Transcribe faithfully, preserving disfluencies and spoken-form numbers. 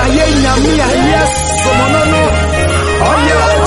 ye nyame a yes somono no. Oh yeah.